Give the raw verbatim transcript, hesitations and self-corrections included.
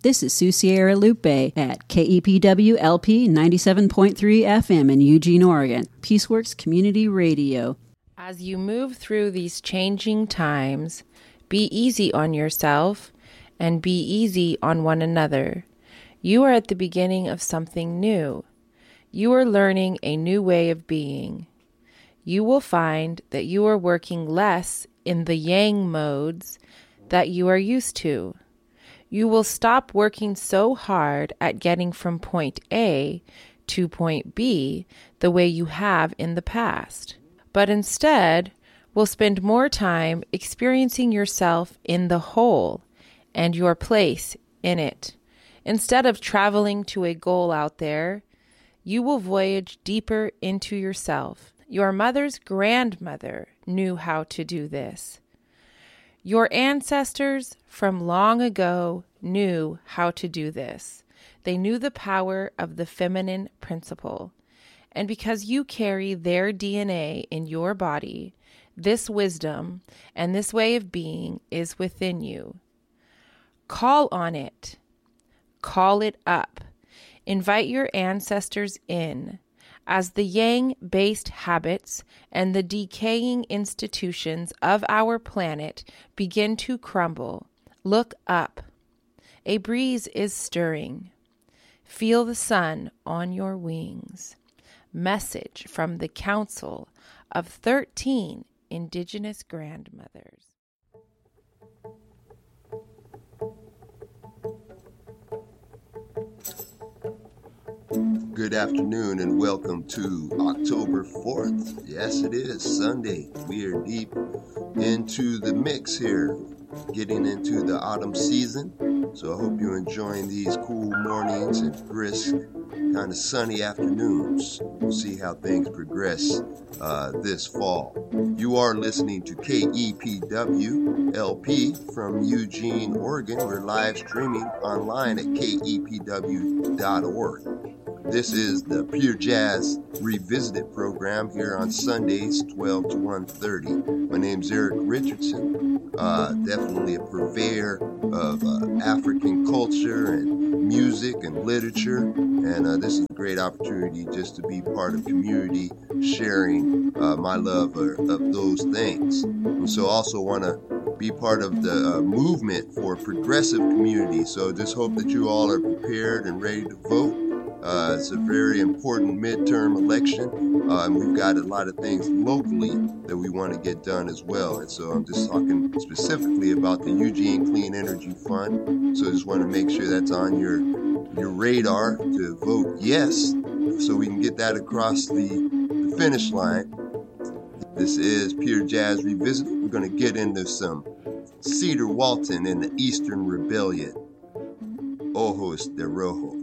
This is Sue Sierra Lupe at K E P W L P ninety-seven point three F M in Eugene, Oregon. Peaceworks Community Radio. As you move through these changing times, be easy on yourself and be easy on one another. You are at the beginning of something new. You are learning a new way of being. You will find that you are working less in the yang modes that you are used to. You will stop working so hard at getting from point A to point B the way you have in the past, but instead will spend more time experiencing yourself in the whole and your place in it. Instead of traveling to a goal out there, you will voyage deeper into yourself. Your mother's grandmother knew how to do this. Your ancestors from long ago knew how to do this. They knew the power of the feminine principle. And because you carry their D N A in your body, this wisdom and this way of being is within you. Call on it. Call it up. Invite your ancestors in. As the yang-based habits and the decaying institutions of our planet begin to crumble, look up. A breeze is stirring. Feel the sun on your wings. Message from the Council of thirteen Indigenous Grandmothers. Good afternoon and welcome to October fourth. Yes, it is Sunday. We are deep into the mix here, getting into the autumn season. So I hope you're enjoying these cool mornings and brisk, kind of sunny afternoons. We'll see how things progress uh, this fall. You are listening to K E P W L P from Eugene, Oregon. We're live streaming online at K E P W dot org. This is the Pure Jazz Revisited program here on Sundays, twelve to one thirty. My name's Eric Richardson, uh, definitely a purveyor of uh, African culture and music and literature, and uh, this is a great opportunity just to be part of community, sharing uh, my love of, of those things. And so also want to be part of the uh, movement for progressive community, so just hope that you all are prepared and ready to vote. Uh, it's a very important midterm election, uh, and we've got a lot of things locally that we want to get done as well. And so I'm just talking specifically about the Eugene Clean Energy Fund. So I just want to make sure that's on your your radar to vote yes, so we can get that across the, the finish line. This is Pure Jazz Revisited. We're going to get into some Cedar Walton and the Eastern Rebellion. Ojos de Rojo.